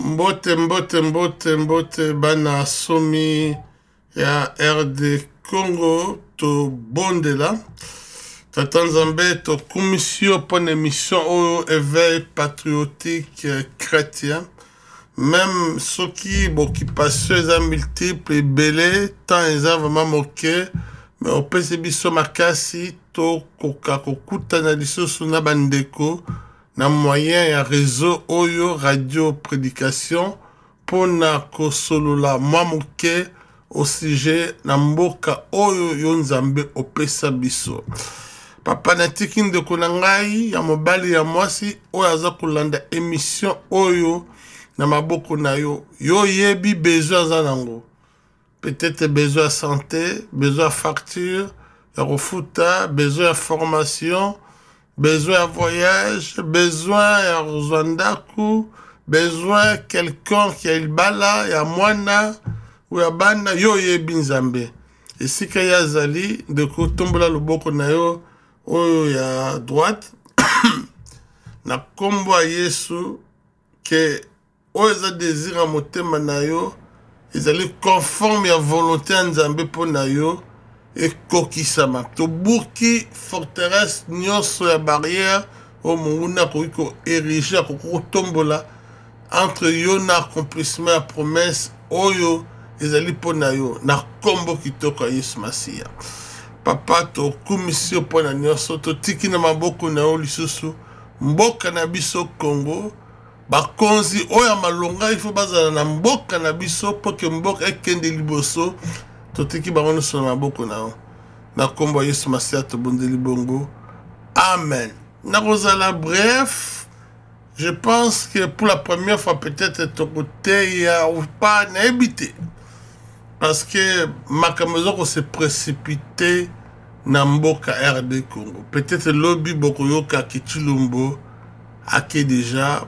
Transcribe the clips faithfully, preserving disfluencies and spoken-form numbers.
Mbote mbote mbote mbote bana somi ya R D Congo to bondela Tata Nzambe to commission pour une émission au éveil patriotique chrétien même ceux qui bon qui passent les multiples et belé tant ils ont vraiment moqué mais au P C B so makasi to koka kokuta na lisoso na bandeko na moyen ya réseau oyo radio prédication pona kosolola mamuke au sujet na mboka oyo yo Nzambe opesa biso papa na tikinde konangai ya mobali ya mwasi oyo aza kolanda émission oyo na maboko na yo yo yebi besoin za nango peut-être besoin de santé besoin de facture ya refuta besoin de formation besoin de voyage, besoin de Rwanda, besoin de quelqu'un qui a le bala, ya mwana, ou ya bana, yo ye binzambe. Et si kaya zali, de ko tombola loboko na yo, oyo ya droite, na kombo a Yesu, que oyo za désir a motema na yo, ezali conforme ya volonté ya Nzambe po na yo, et kokisama to buki forteresse nyonso ya barrière o munguna ko ériger ko tombola entre yo na accomplissement ya promesse oyo ezali pona yo na kombo kitoko Yesu Masia papa to commission pona nyonso to tiki na maboko na yo lisusu mboka na biso Congo bakonzi oyo malonga ifo bazala na mboka na biso po ke mboka ekende liboso totiki bango so na boko na na kombo Yesu Masia to bondeli bongo amen na kozala bref je pense que pour la première fois peut-être ton côté ya ou pas na habité parce que makamezo ko se précipiter na mboka R D Congo peut-être lobby boko yoka kitulumbo ake déjà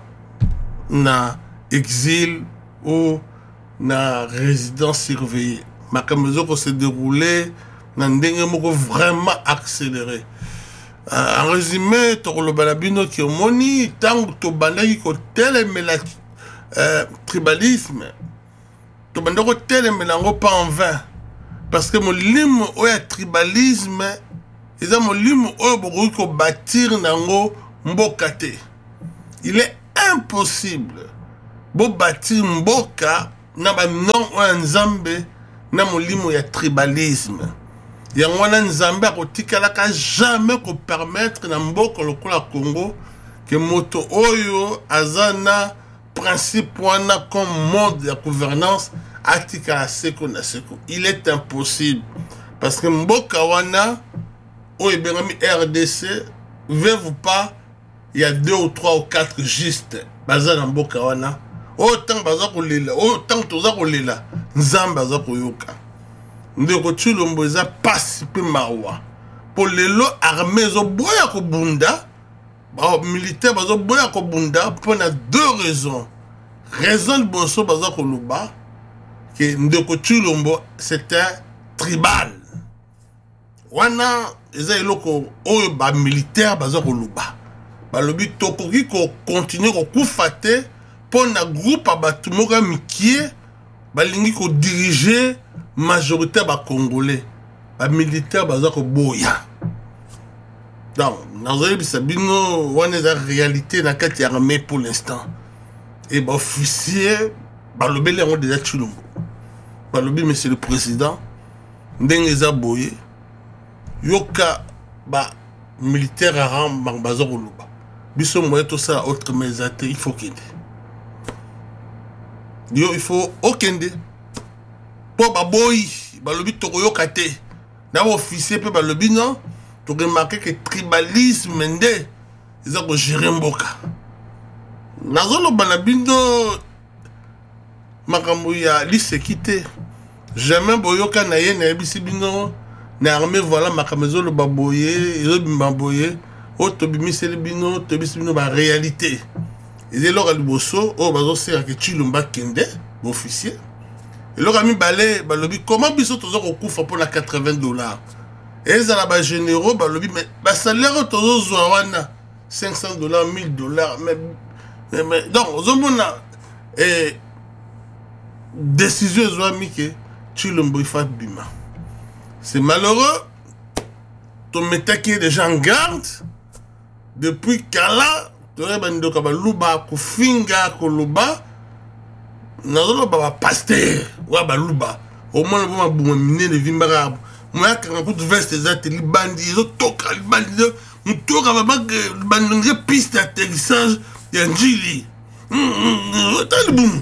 na exil ou na résidence surveillée makamezo ko se déroulé na ndenge moko vraiment accéléré euh, en résumé to lo balabino ki omoni tango to bandaki ko telemela euh, tribalisme to bandako telemela ngo pas en vain parce que molimo oya tribalisme eza molimo oyo bokoki ko bâtir nango mboka te il est impossible bo bâtir mboka na ba non oya Nzambe na molimo ya tribalisme ya ngwana Nzambe akotikalaka jamais ko permettre na mboka lokola Congo que moto oyo azana principe wana comme mode de gouvernance atika seko na seko il est impossible parce que mboka wana oyo bengami R D C veut pas il y a deux ou trois ou quatre juste bazana mboka wana autant baza kolela autant toza kolela Nzambe aza koyoka ndeko tulombo eza pasi pe mawa po lelo armée zo boya ko bunda ba militaire bazo boya ko bunda pour na deux raisons raison de boso baza ko luba que ndeko tulombo c'était tribal wana eza eloko oyo ba militaire baza ko luba ba lobi tokoki ko continuer ko kufate pour na groupe abatu moka mikie balingi ko diriger majorité ba congolais ba militaire baza ko boya donc nazoyi bisabino wana za réalité na kati ya armée pour l'instant et ba officier ba lobele on déjà Chilombo ba lobi monsieur le président ndenge za boye yoka ba militaire aram baza ko luba biso moye to ça autre mesate il faut qu'il yo il faut okende po baboyi balobi tokoyoka te na officier pe balobi non to remarquer que tribalisme nde eza ko gérer mboka nazolo bana bindo makambo ya lisekite jamais boyoka na ye na ebisi bino na armée voilà makamezo lo baboye ezo bimbaboye o to bimiseli bino to bisi bino ba réalité ils est là liboso o bazo sera que Chilomba kende officier et là ami balé balobi comment biso tozo ko kufa pour la quatre-vingts dollars et ça la ba généraux balobi mais ba salaire tozo zwa wana cinq cents dollars mille dollars mais mais donc zomona et décision ezwami ke Tshilombo ifa bima. C'est malheureux. Ton metaki déjà en garde depuis kala tore bandoka baluba kufinga koloba nazolo baba pasteur wa baluba au moins ba buma minene vimbara moi quand pour veste ezate libandi zo toka libandi mutoka baba bandonge piste d'atterrissage ya njili talibum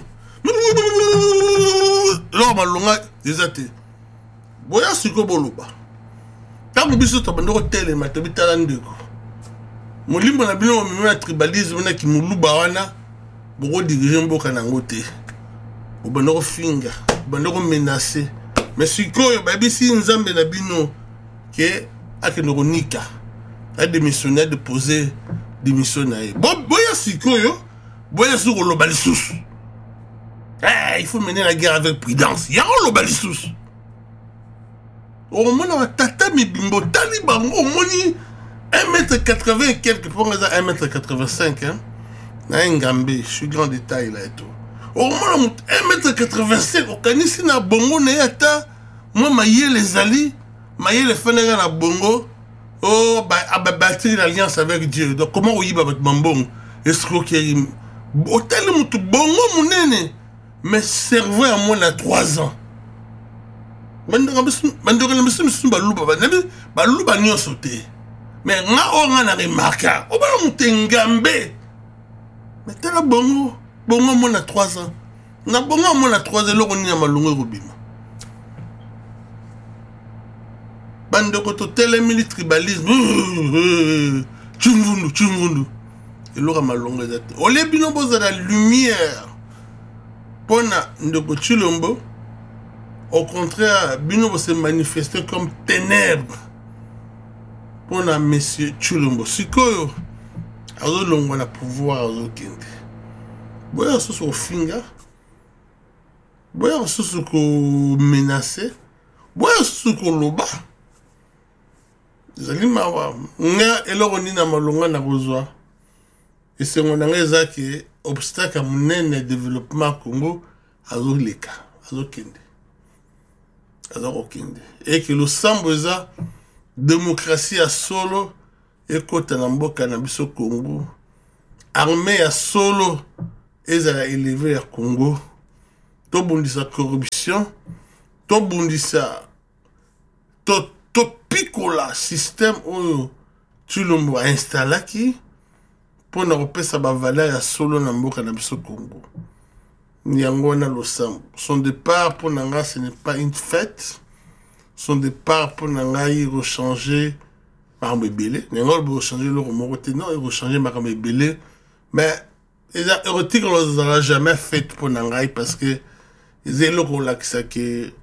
lo malonga ezate boya siko boluba tango biso tabandoko telema tabitala ndeko molimbo na bino mimena tribalisme na kimuluba wana boko diriger mboka nango te obandoko finga obandoko menacer mais sikoyo babisi nzambe na bino ke akendoko nika a démissionner de poser démission na ye bon boya sikoyo boya siko loba lisusu eh il faut mener la guerre avec prudence ya loba lisusu au moins tata mibimbo talibango au moins un mètre quatre-vingts et quelques pour un mètre quatre-vingt-cinq hein na ngambe je suis grand détail là et tout au moins un mètre quatre-vingt-cinq au kanisi na bongo na yata moi maye les ali maye les fenera na bongo oh bah ababattre l'alliance avec Dieu donc comment oui ba bambong escroquerie hôtel mutu bongo munene mais cerveau à moins à trois ans bandora bisu bandora bisu bisu baluba banabi baluba nyonso te mais nga o nga na remarka o ba mutengambe mais tela bongo bongo mon à trois ans na bongo mon à trois ans loko ni na malungu robima bandoko to tele mili tribalisme chungundu chungundu eloko malungu ezate ole bino boza la lumière pona ndoko Tshilombo. Au contraire, Bino se manifester comme ténèbres pour la monsieur Tshilombo. Sikoyo, azo longo na pouvoir azo kende. Boya soso ko finga. Boya soso ko menacer. Boya soso ko loba. Zali mawa. Nga eloko ni na malonga na kozwa. Et c'est mon angeza qui obstacle à mon développement Congo azo leka, azo kende. Et que le samboza démocratie à solo et côté namboka na biso Congo armée à solo et à élever à Congo to bundisa corruption to bundisa to to picola système où Tshilombo a installé qui pour na repesa ba valeur à solo na mboka na biso Congo. Nyangona Losambo. Son départ pour Nanga, ce n'est pas une fête. Son départ pour Nanga, il rechanger Marame Belé. Nanga, il rechanger le Romoroté. Non, il rechanger Marame Belé. Mais, il a érotique, on ne l'a jamais fait pour Nanga parce que, il est là que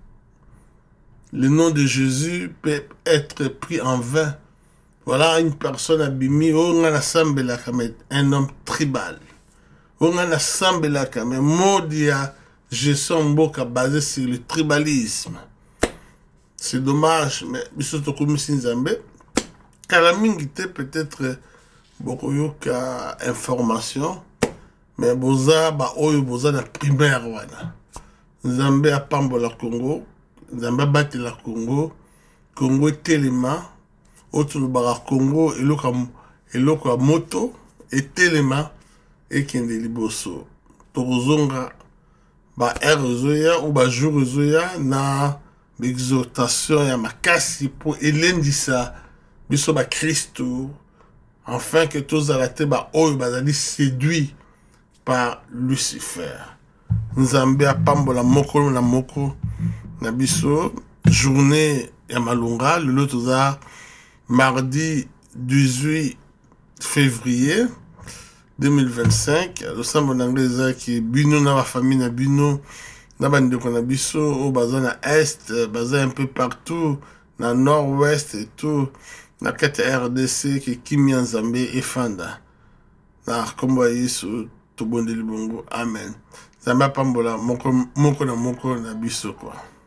le nom de Jésus peut être pris en vain. Voilà une personne abîmée, on a un homme tribal. On a assemblé là quand même modia gestion mboka basé sur le tribalisme. C'est dommage mais bisoto komisi nzambe kala mingi te peut-être beaucoup yoka information mais boza ba oyo boza na primaire wana nzambe apambola Congo nzambe bati la Congo Congo telema autre bara Congo eloka eloka moto et telema et kende liboso tozonga ba erozoya ou ba jourzoya na l'exhortation ya makasi pour elendisa biso ba Christo afin que tous alate ba oyo bazali séduit par Lucifer. Nzambe apambola moko na moko na biso journée ya malunga le toza mardi dix-huit février deux mille vingt-cinq, le sambo n'anglais qui bino na la famille na bino na bande ko na biso au bazan na est, bazan un peu partout na nord-ouest et tout na kete R D C qui kimia Nzambe et fanda na kombo Yesu to bonde libongo amen. Nzambe pambola moko moko na moko na biso quoi.